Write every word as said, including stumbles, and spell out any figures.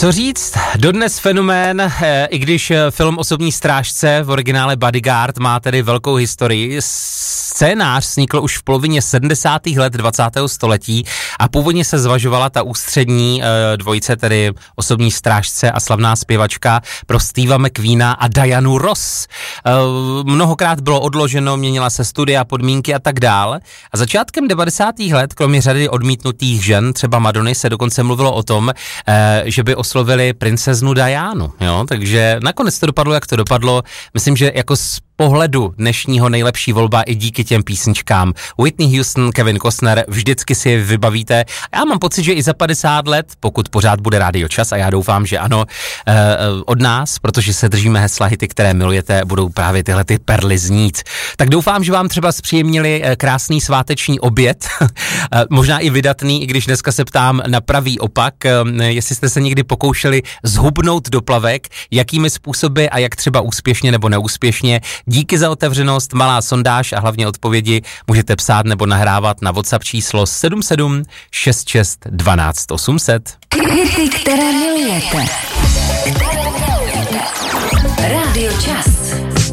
Co říct? Dodnes fenomén, i když film Osobní strážce v originále Bodyguard má tedy velkou historii, scénář vznikl už v polovině sedmdesátých let dvacátého století a původně se zvažovala ta ústřední dvojice, tedy Osobní strážce a slavná zpěvačka pro Steva McQueena a Dianu Ross. Mnohokrát bylo odloženo, měnila se studia, podmínky a tak dál. A začátkem devadesátých let, kromě řady odmítnutých žen, třeba Madony, se dokonce mluvilo o tom, že by oslovili princeznu Dianu, jo, takže nakonec to dopadlo, jak to dopadlo. Myslím, že jako z pohledu dnešního nejlepší volba i díky těm písničkám. Whitney Houston, Kevin Costner, vždycky si je vybavíte. Já mám pocit, že i za padesát let, pokud pořád bude Rádio Čas, a já doufám, že ano, od nás, protože se držíme hesla hity, které milujete, budou právě tyhle ty perly znít. Tak doufám, že vám třeba zpříjemnili krásný sváteční oběd, možná i vydatný, i když dneska se ptám na pravý opak, jestli jste se někdy pokoušeli zhubnout do plavek, jakými způsoby a jak třeba úspěšně nebo neúspěšně. Díky za otevřenost, malá sondáž a hlavně odpovědi můžete psát nebo nahrávat na WhatsApp číslo sedm sedm šest šest dvanáct osm set. Hity, které milujete. Rádio Čas.